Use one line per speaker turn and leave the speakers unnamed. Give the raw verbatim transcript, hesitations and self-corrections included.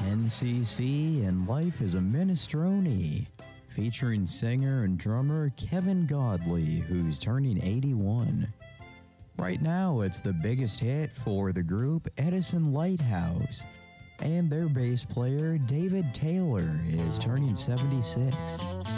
N C C and Life is a Minestrone, featuring singer and drummer Kevin Godley, who's turning eighty-one. Right now, it's the biggest hit for the group Edison Lighthouse, and their bass player David Taylor is turning seventy-six.